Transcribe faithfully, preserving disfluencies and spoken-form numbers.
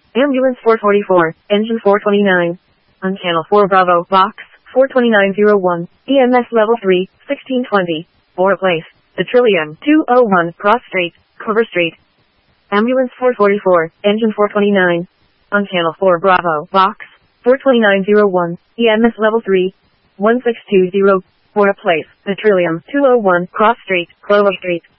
Ambulance four forty-four, engine four twenty-nine. On channel four Bravo, box four twenty-nine oh one, E M S level three, sixteen twenty. For place, the Trillium two oh one, Cross Street, Clover Street. Ambulance four forty-four, engine four twenty-nine. On channel four Bravo, box four twenty-nine oh one, E M S level three, one six two zero. For a place, the Trillium two oh one, Cross Street, Clover Street.